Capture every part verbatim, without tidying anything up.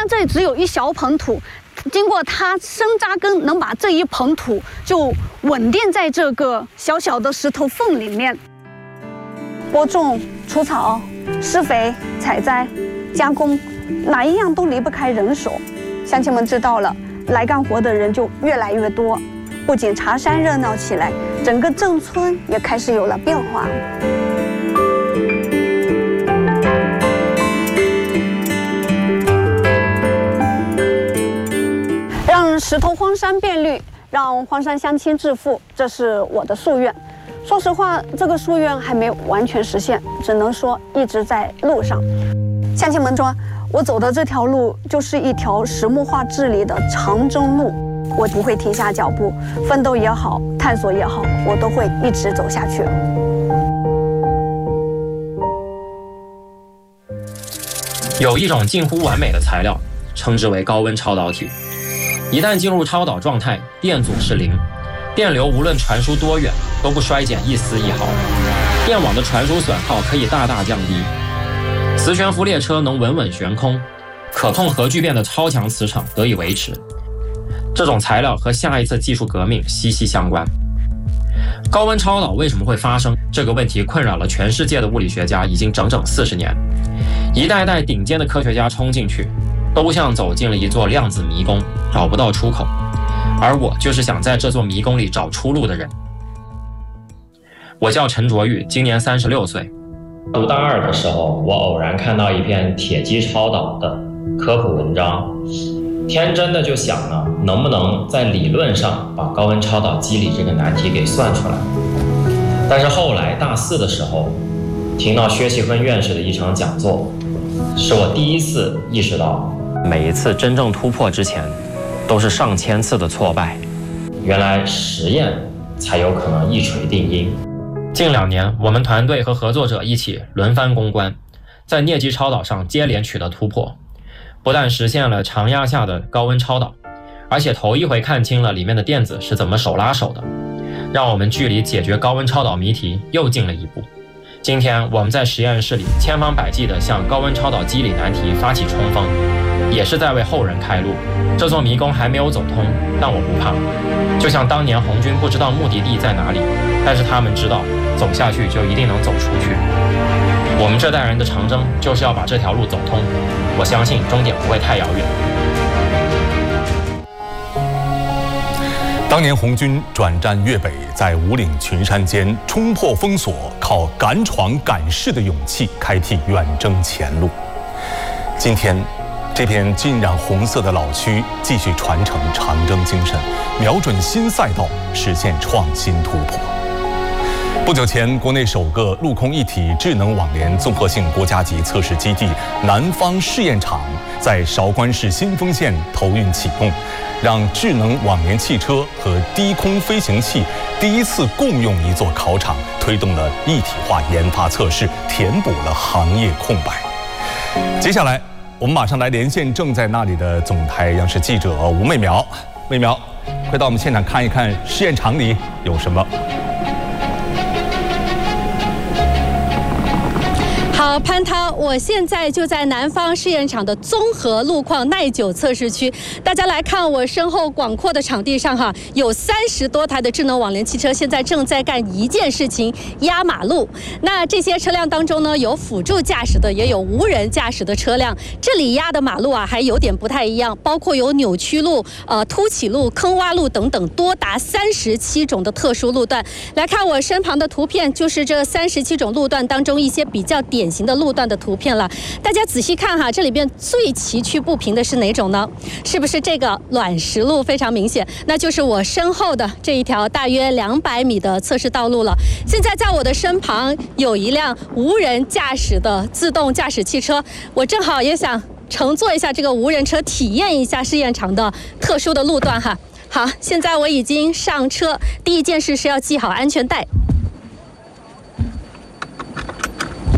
然这里只有一小捧土，经过它深扎根，能把这一捧土就稳定在这个小小的石头缝里面。播种、除草、施肥、采摘、加工，哪一样都离不开人手。乡亲们知道了，来干活的人就越来越多，不仅茶山热闹起来，整个镇村也开始有了变化。让石头荒山变绿，让荒山乡亲致富，这是我的夙愿。说实话，这个夙愿还没完全实现，只能说一直在路上。乡亲们说，我走的这条路就是一条石木化治理的长征路，我不会停下脚步，奋斗也好，探索也好，我都会一直走下去。 有一种近乎完美的材料，称之为高温超导体。一旦进入超导状态，电阻是零，电流无论传输多远都不衰减一丝一毫，电网的传输损耗可以大大降低，磁悬浮列车能稳稳悬空，可控核聚变的超强磁场得以维持。这种材料和下一次技术革命息息相关。高温超导为什么会发生？这个问题困扰了全世界的物理学家已经整整四十年，一代代顶尖的科学家冲进去，都像走进了一座量子迷宫，找不到出口。而我就是想在这座迷宫里找出路的人。我叫陈卓玉，今年三十六岁。读大二的时候，我偶然看到一篇铁基超导的科普文章，天真的就想呢，能不能在理论上把高温超导机理这个难题给算出来。但是后来大四的时候，听到薛其坤院士的一场讲座，是我第一次意识到，每一次真正突破之前，都是上千次的挫败。原来实验才有可能一锤定音。近两年，我们团队和合作者一起轮番攻关，在镍基超导上接连取得突破，不但实现了常压下的高温超导，而且头一回看清了里面的电子是怎么手拉手的，让我们距离解决高温超导谜题又近了一步。今天我们在实验室里千方百计地向高温超导机理难题发起冲锋，也是在为后人开路。这座迷宫还没有走通，但我不怕。就像当年红军不知道目的地在哪里，但是他们知道走下去就一定能走出去。我们这代人的长征就是要把这条路走通，我相信终点不会太遥远。 当年红军转战粤北，在五岭群山间冲破封锁，靠敢闯敢试的勇气开辟远征前路。今天这片浸染红色的老区继续传承长征精神，瞄准新赛道，实现创新突破。不久前，国内首个陆空一体智能网联综合性国家级测试基地南方试验场在韶关市新丰县投运启用，让智能网联汽车和低空飞行器第一次共用一座考场，推动了一体化研发测试，填补了行业空白。接下来我们马上来连线正在那里的总台央视记者吴媚苗。媚苗，快到我们现场看一看试验场里有什么。 好，潘涛，我现在就在南方试验场的综合路况耐久测试区。大家来看我身后广阔的场地上哈，有三十多台的智能网联汽车，现在正在干一件事情，压马路。那这些车辆当中呢，有辅助驾驶的，也有无人驾驶的车辆。这里压的马路啊，还有点不太一样，包括有扭曲路、呃凸起路、坑洼路等等，多达三十七种的特殊路段。来看我身旁的图片，就是这三十七种路段当中一些比较典型的路段的图片了。大家仔细看哈，这里边最崎岖不平的是哪种呢？是不是这个卵石路？非常明显，那就是我身后的这一条大约两百米的测试道路了。现在在我的身旁有一辆无人驾驶的自动驾驶汽车，我正好也想乘坐一下这个无人车，体验一下试验场的特殊的路段哈。好，现在我已经上车，第一件事是要系好安全带。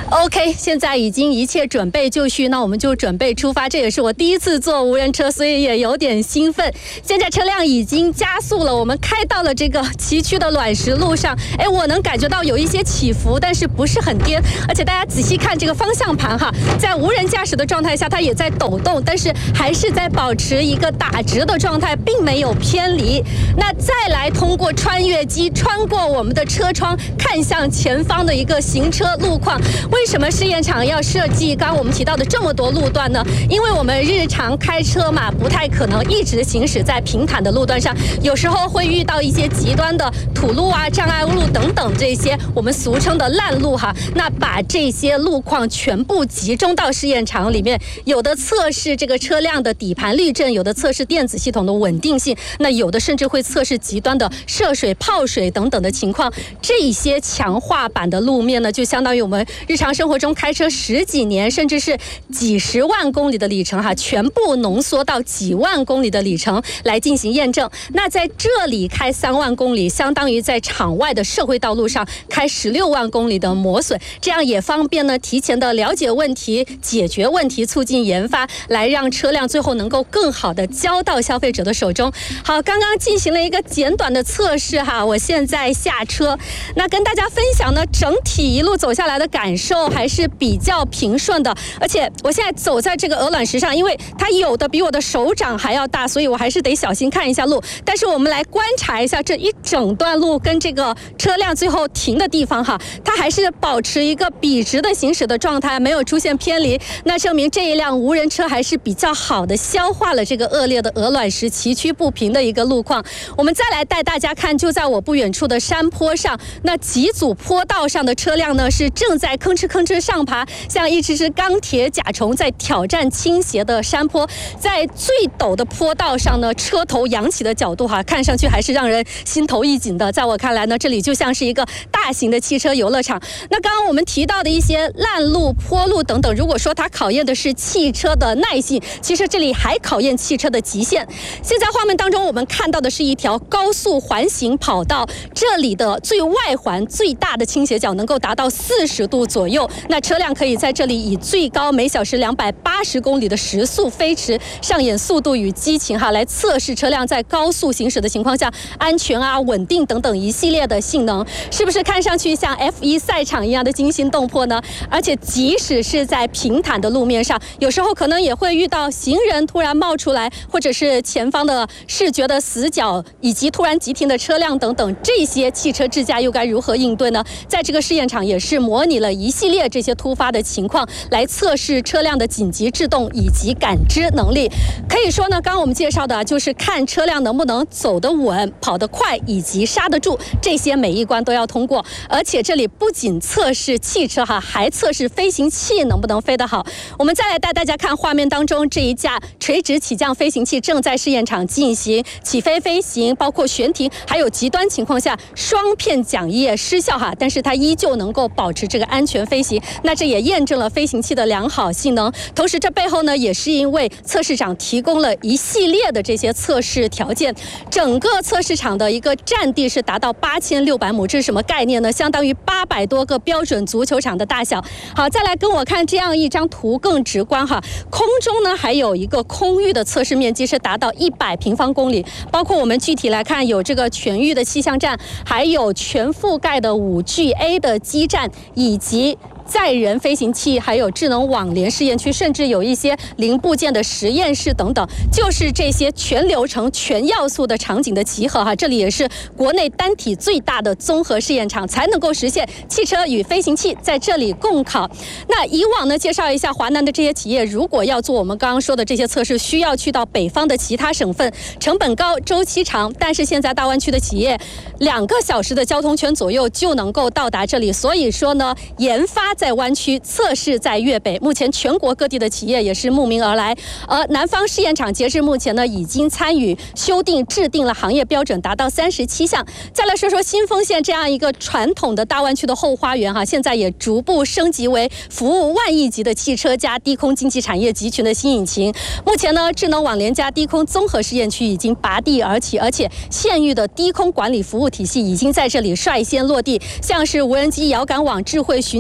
OK， 现在已经一切准备就绪，那我们就准备出发。这也是我第一次坐无人车，所以也有点兴奋。现在车辆已经加速了，我们开到了这个崎岖的卵石路上。哎，我能感觉到有一些起伏，但是不是很颠。而且大家仔细看这个方向盘哈，在无人驾驶的状态下，它也在抖动，但是还是在保持一个打直的状态，并没有偏离。那再来通过穿越机，穿过我们的车窗，看向前方的一个行车路况。为什么试验场要设计刚刚我们提到的这么多路段呢？因为我们日常开车嘛，不太可能一直行驶在平坦的路段上，有时候会遇到一些极端的土路啊、障碍路等等这些我们俗称的烂路哈。那把这些路况全部集中到试验场里面，有的测试这个车辆的底盘滤震，有的测试电子系统的稳定性，那有的甚至会测试极端的涉水、泡水等等的情况。这些强化版的路面呢，就相当于我们日常生活中开车十几年甚至是几十万公里的里程哈，全部浓缩到几万公里的里程来进行验证。那在这里开三万公里，相当于在场外的社会道路上开十六万公里的磨损，这样也方便呢提前的了解问题、解决问题、促进研发，来让车辆最后能够更好的交到消费者的手中。好，刚刚进行了一个简短的测试哈，我现在下车，那跟大家分享呢，整体一路走下来的感受还是比较平顺的，而且我现在走在这个鹅卵石上，因为它有的比我的手掌还要大，所以我还是得小心看一下路。但是我们来观察一下这一整段路跟这个车辆最后停的地方哈，它还是保持一个笔直的行驶的状态，没有出现偏离，那证明这一辆无人车还是比较好的消化了这个恶劣的鹅卵石崎岖不平的一个路况。我们再来带大家看，就在我不远处的山坡上，那几组坡道上的车辆呢是正在吭哧吭哧上爬，像一只只钢铁甲虫在挑战倾斜的山坡。在最陡的坡道上呢，车头扬起的角度哈，看上去还是让人心头一紧的。在我看来呢，这里就像是一个大型的汽车游乐场。那刚刚我们提到的一些烂路、坡路等等，如果说它考验的是汽车的耐性，其实这里还考验汽车的极限。现在画面当中我们看到的是一条高速环形跑道，这里的最外环最大的倾斜角能够达到四十度左右，那车辆可以在这里以最高每小时两百八十公里的时速飞驰，上演速度与激情哈，来测试车辆在高速行驶的情况下安全啊、稳定等等一系列的性能，是不是看上去像 F 一 赛场一样的惊心动魄呢？而且即使是在平坦的路面上，有时候可能也会遇到行人突然冒出来，或者是前方的视觉的死角，以及突然急停的车辆等等，这些汽车智驾又该如何应对呢？在这个试验场也是模拟了一系列这些突发的情况，来测试车辆的紧急制动以及感知能力。可以说呢，刚刚我们介绍的就是看车辆能不能走得稳、跑得快以及刹得住，这些每一关都要通过。而且这里不仅测试汽车哈，还测试飞行器能不能飞得好。我们再来带大家看画面当中这一架垂直起降飞行器正在试验场进行起飞飞行，包括悬停，还有极端情况下双片桨叶失效哈，但是它依旧能够保持这个安全飞行。那这也验证了飞行器的良好性能。同时这背后呢，也是因为测试场提供了一系列的这些测试条件。整个测试场的一个占地是达到八千六百亩，这是什么概念呢？相当于八百多个标准足球场的大小。好，再来跟我看这样一张图更直观哈。空中呢还有一个空域的测试面积是达到一百平方公里，包括我们具体来看，有这个全域的气象站，还有全覆盖的 五 G A 的基站，以及载人飞行器，还有智能网联试验区，甚至有一些零部件的实验室等等，就是这些全流程、全要素的场景的集合哈。这里也是国内单体最大的综合试验场，才能够实现汽车与飞行器在这里共考。那以往呢，介绍一下华南的这些企业，如果要做我们刚刚说的这些测试，需要去到北方的其他省份，成本高、周期长。但是现在大湾区的企业，两个小时的交通圈左右就能够到达这里。所以说呢，研发在湾区，测试在粤北，目前全国各地的企业也是慕名而来。而南方试验场截至目前呢，已经参与修订制定了行业标准，达到三十七项。再来说说新丰县这样一个传统的大湾区的后花园哈，现在也逐步升级为服务万亿级的汽车加低空经济产业集群的新引擎。目前呢，智能网联加低空综合试验区已经拔地而起，而且县域的低空管理服务体系已经在这里率先落地，像是无人机、遥感网、智慧巡检等等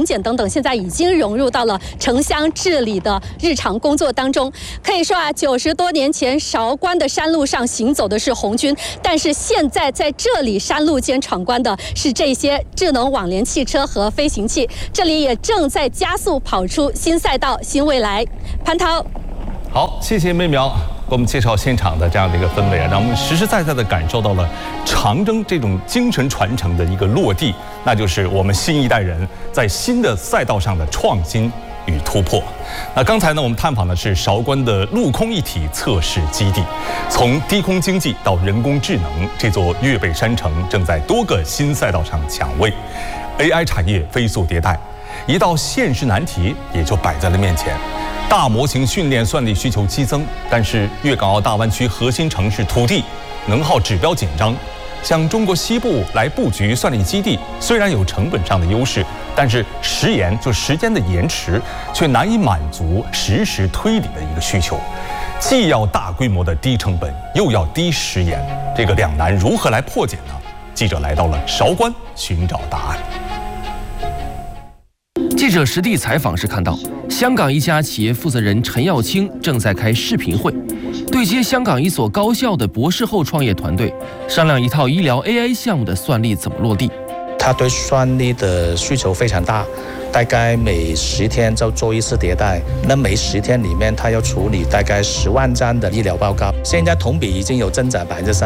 等，现在已经融入到了城乡治理的日常工作当中。可以说啊，九十多年前韶关的山路上行走的是红军，但是现在在这里山路间闯关的是这些智能网联汽车和飞行器，这里也正在加速跑出新赛道、新未来。潘涛， 好，谢谢妹苗给我们介绍现场的这样的一个氛围啊，让我们实实在在的感受到了长征这种精神传承的一个落地，那就是我们新一代人在新的赛道上的创新与突破。那刚才呢，我们探访的是韶关的陆空一体测试基地，从低空经济到人工智能，这座粤北山城正在多个新赛道上抢位 ，A I 产业飞速迭代，一道现实难题也就摆在了面前。大模型训练算力需求激增，但是粤港澳大湾区核心城市土地能耗指标紧张，向中国西部来布局算力基地，虽然有成本上的优势，但是时延就时间的延迟，却难以满足实时推理的一个需求。既要大规模的低成本，又要低时延，这个两难如何来破解呢？记者来到了韶关寻找答案。 记者实地采访时看到，香港一家企业负责人陈耀清正在开视频会，对接香港一所高校的博士后创业团队，商量一套医疗 A I 项目的算力怎么落地。 他对算力的需求非常大，大概每十天就做一次迭代，那每十天里面他要处理大概十万张的医疗报告，现在同比已经有增长百分之三。